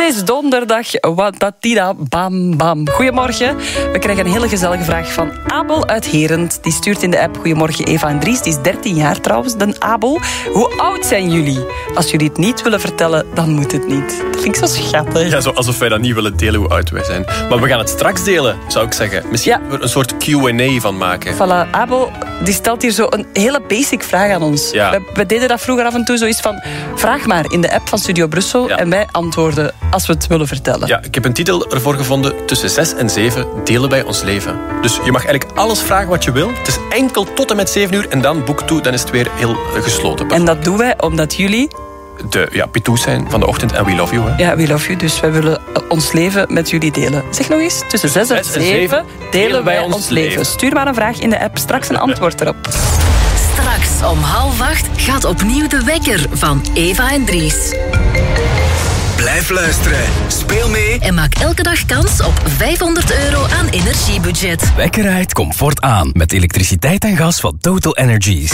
is donderdag, watatida bam bam. Goedemorgen. We krijgen een hele gezellige vraag van Abel uit Herent. Die stuurt in de app: Goedemorgen Eva en Dries. Die is 13 jaar trouwens, de Abel. Hoe oud zijn jullie? Als jullie het niet willen vertellen, dan moet het niet. Dat vind ik zo schattig. Ja, zo alsof wij dat niet willen delen hoe oud wij zijn. Maar we gaan het straks delen, zou ik zeggen. Misschien Ja. er een soort Q&A van maken. Voilà, Abel die stelt hier zo een hele basic vraag aan ons. Ja. We deden dat vroeger af en toe zoiets van: vraag maar in de app van Studio Brussel. Ja. En wij antwoorden als we het willen vertellen. Ja, ik heb een titel ervoor gevonden. Tussen 6 en 7 delen wij ons leven. Dus je mag eigenlijk alles vragen wat je wil. Het is enkel tot en met 7 uur en dan boek toe. Dan is het weer heel gesloten. En dat doen wij omdat jullie... De pitoes zijn van de ochtend en we love you. Hè. Ja, we love you. Dus wij willen ons leven met jullie delen. Zeg nog eens. Tussen 6 en 7 delen wij ons leven. Stuur maar een vraag in de app. Straks een antwoord erop. Straks om 7:30 gaat opnieuw de wekker van Eva en Dries. Blijf luisteren. Speel mee. En maak elke dag kans op €500 aan energiebudget. Wekker uit, comfort aan. Met elektriciteit en gas van Total Energies.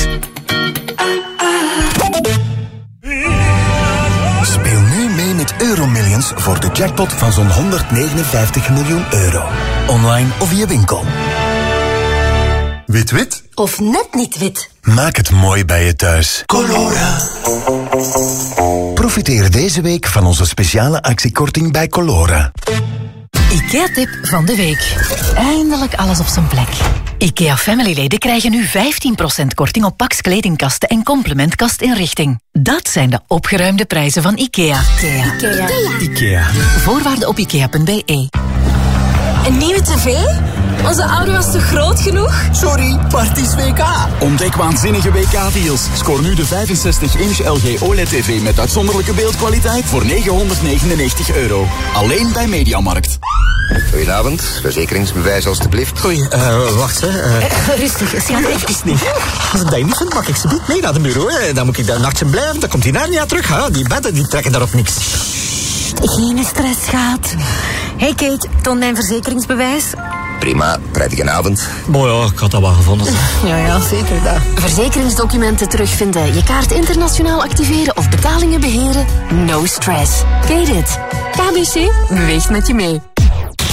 Speel nu mee met Euromillions voor de jackpot van zo'n €159 miljoen. Online of via winkel. Wit-wit? Of net niet wit. Maak het mooi bij je thuis. Colora. Profiteer deze week van onze speciale actiekorting bij Colora. IKEA-tip van de week. Eindelijk alles op zijn plek. IKEA Family-leden krijgen nu 15% korting op Pax kledingkasten en complementkastinrichting. Dat zijn de opgeruimde prijzen van IKEA. IKEA. Voorwaarden op ikea.be. Een nieuwe tv? Onze oude was te groot genoeg? Sorry, maar het is WK. Ontdek waanzinnige WK-deals. Scoor nu de 65-inch LG OLED-TV met uitzonderlijke beeldkwaliteit voor €999. Alleen bij Mediamarkt. Goedenavond, verzekeringsbewijs alstublieft. Wacht hè. Rustig, schat. Even niet. Als ik dat niet vind, mag ik ze niet mee naar de bureau. Hè. Dan moet ik daar nachtje blijven, dan komt die naar niet terug. Hè. Die bedden die trekken daarop niks. Geen stress, schat. Hey Kate, toon mijn verzekeringsbewijs. Prima, prettige avond. Mooi, ja, ik had dat wel gevonden. Ja, zeker dat. Verzekeringsdocumenten terugvinden, je kaart internationaal activeren of betalingen beheren? No stress. Kate it. KBC beweegt met je mee.